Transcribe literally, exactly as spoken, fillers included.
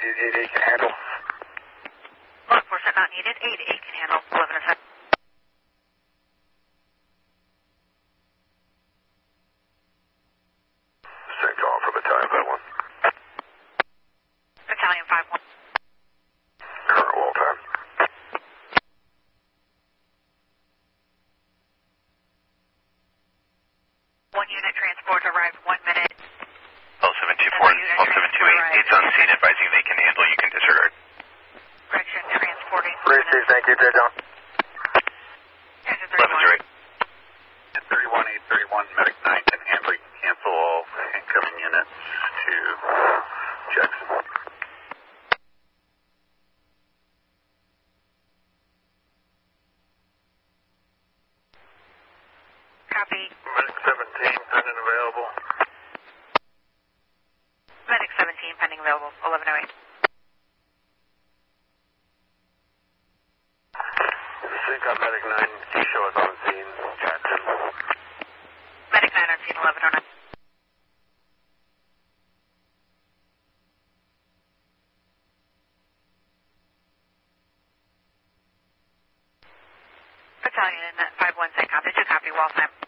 needed, eight eight can handle. Law enforcement not needed, eight eight can handle, eleven oh seven. Same call for Battalion five one. Battalion five one. Current wall time. One unit transport arrived one minute. L seven two four, L seven two eight, eight's on scene advising they can handle, you can disregard. Correction, transporting. Received, thank you, J. John. eleven's right. thirty-one eight thirty-one, Medic nine can handle, you can cancel all incoming units to Jackson. Copy. Medic seventeen, pending available. Medic seventeen pending available, eleven oh eight. Sync on Medic nine, show us on scene, Jackson. Medic nine on scene, eleven oh nine. Battalion five one, same copy, two copy, wall time.